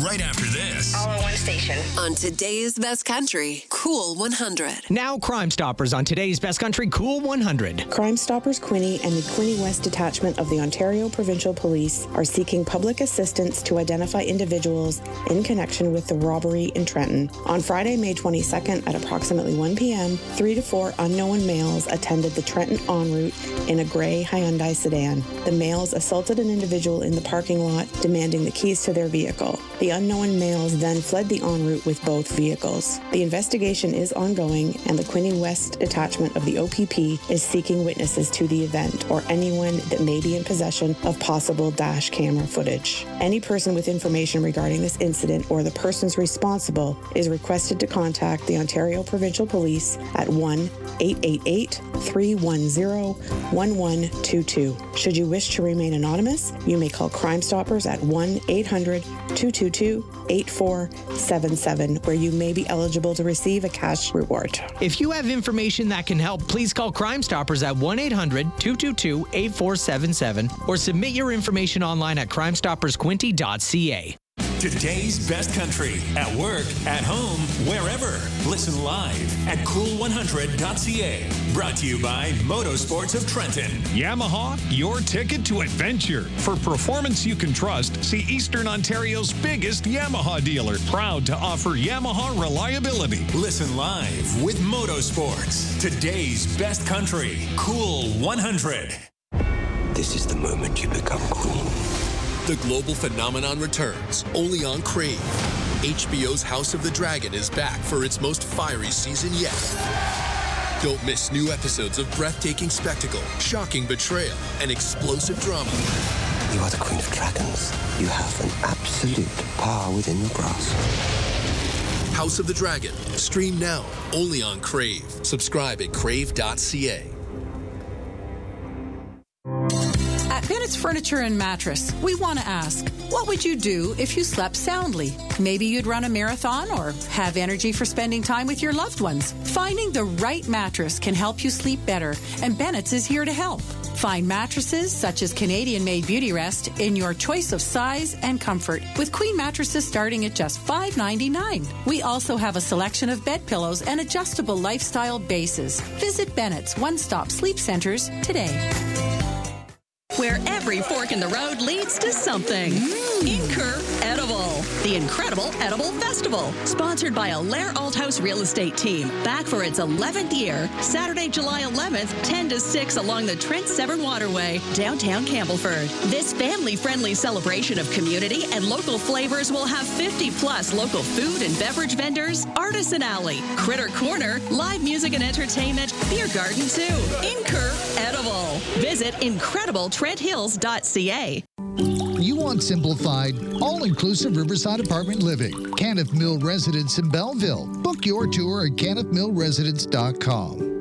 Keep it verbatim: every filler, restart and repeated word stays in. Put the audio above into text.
right after this. All on one station. On today's Best Country, Cool one hundred. Now Crime Stoppers on today's Best Country, Cool one hundred. Crime Stoppers Quinte and the Quinte West Detachment of the Ontario Provincial Police are seeking public assistance to identify individuals in connection with the robbery in Trenton. On Friday, May twenty-second at approximately one p.m., three to four unknown males attended the Trenton en route in a gray Hyundai sedan. The males assaulted an individual in the parking lot, demanding the keys to their vehicle. The unknown males then fled the en route with both vehicles. The investigation is ongoing, and the Quinte West Detachment of the O P P is seeking witnesses to the event or anyone that may be in possession of possible dash camera footage. Any person with information regarding this incident or the persons responsible is requested to contact the Ontario Provincial Police at one eight eight eight, three one zero, one one two two. Should you wish to remain anonymous, you may call Crime Stoppers at one eight hundred, two two two, eight four seven seven, where you may be eligible to receive a cash reward. If you have information that can help, please call Crime Stoppers at one eight hundred, two two two, eight four seven seven or submit your information online at crime stoppers quinte dot c a. Today's Best Country, at work, at home, wherever. Listen live at cool one hundred dot c a. Brought to you by Motorsports of Trenton. Yamaha, your ticket to adventure. For performance you can trust, see Eastern Ontario's biggest Yamaha dealer. Proud to offer Yamaha reliability. Listen live with Motorsports. Today's Best Country, Cool one hundred. This is the moment you become queen. The global phenomenon returns, only on Crave. H B O's House of the Dragon is back for its most fiery season yet. Don't miss new episodes of breathtaking spectacle, shocking betrayal, and explosive drama. You are the Queen of Dragons. You have an absolute power within your grasp. House of the Dragon. Stream now, only on Crave. Subscribe at crave dot c a. At Bennett's Furniture and Mattress, we want to ask, what would you do if you slept soundly? Maybe you'd run a marathon or have energy for spending time with your loved ones. Finding the right mattress can help you sleep better, and Bennett's is here to help. Find mattresses such as Canadian-made Beauty Rest in your choice of size and comfort, with queen mattresses starting at just five ninety-nine. We also have a selection of bed pillows and adjustable lifestyle bases. Visit Bennett's One-Stop Sleep Centers today. Where every fork in the road leads to something. Mm. Incur Edible, the incredible Edible Festival, sponsored by Allaire Althouse Real Estate Team, back for its eleventh year, Saturday, July eleventh, ten to six along the Trent Severn Waterway, downtown Campbellford. This family-friendly celebration of community and local flavors will have fifty plus local food and beverage vendors, Artisan Alley, Critter Corner, live music and entertainment, beer garden too. Incur Edible. Visit incredible trent hills dot c a. You want simplified, all-inclusive Riverside apartment living. Kenneth Mill Residence in Belleville. Book your tour at kenneth mill residence dot com.